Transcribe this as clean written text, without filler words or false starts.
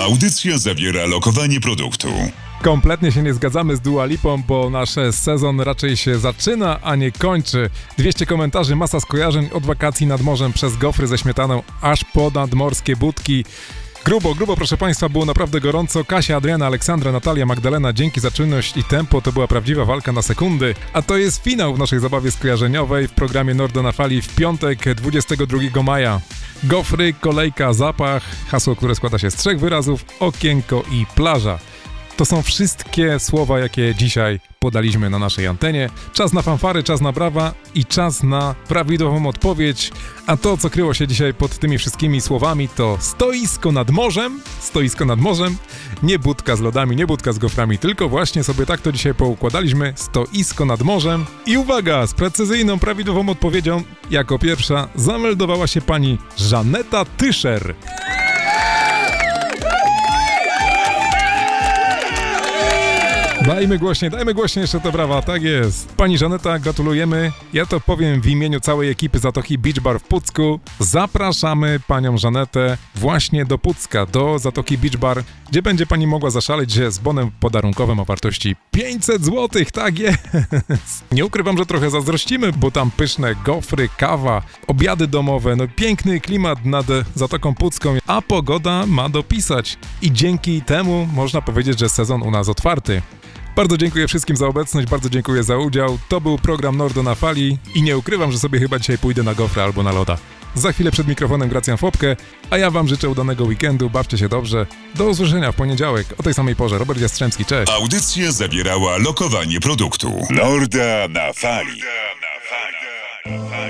Audycja zawiera lokowanie produktu. Kompletnie się nie zgadzamy z Dua Lipą, bo nasz sezon raczej się zaczyna, a nie kończy. 200 komentarzy, masa skojarzeń od wakacji nad morzem przez gofry ze śmietaną, aż po nadmorskie budki. Grubo, proszę Państwa, było naprawdę gorąco. Kasia, Adriana, Aleksandra, Natalia, Magdalena, dzięki za czynność i tempo, to była prawdziwa walka na sekundy. A to jest finał w naszej zabawie skojarzeniowej w programie Nordo na Fali w piątek, 22 maja. Gofry, kolejka, zapach, hasło, które składa się z 3 wyrazów, okienko i plaża. To są wszystkie słowa, jakie dzisiaj podaliśmy na naszej antenie. Czas na fanfary, czas na brawa i czas na prawidłową odpowiedź. A to, co kryło się dzisiaj pod tymi wszystkimi słowami, to stoisko nad morzem, nie budka z lodami, nie budka z goframi, tylko właśnie sobie tak to dzisiaj poukładaliśmy, stoisko nad morzem. I uwaga, z precyzyjną, prawidłową odpowiedzią jako pierwsza zameldowała się pani Żaneta Tyszer. Dajmy głośniej jeszcze te brawa, tak jest. Pani Żaneta, gratulujemy. Ja to powiem w imieniu całej ekipy Zatoki Beach Bar w Pucku. Zapraszamy panią Żanetę właśnie do Pucka, do Zatoki Beach Bar, gdzie będzie pani mogła zaszaleć się z bonem podarunkowym o wartości 500 zł, tak jest. Nie ukrywam, że trochę zazdrościmy, bo tam pyszne gofry, kawa, obiady domowe, no piękny klimat nad Zatoką Pucką, a pogoda ma dopisać. I dzięki temu można powiedzieć, że sezon u nas otwarty. Bardzo dziękuję wszystkim za obecność, bardzo dziękuję za udział. To był program Nordo na Fali i nie ukrywam, że sobie chyba dzisiaj pójdę na gofra albo na loda. Za chwilę przed mikrofonem Gracjan Fopkę, a ja wam życzę udanego weekendu, bawcie się dobrze. Do usłyszenia w poniedziałek o tej samej porze. Robert Jastrzębski, cześć. Audycja zawierała lokowanie produktu. Norda na Fali.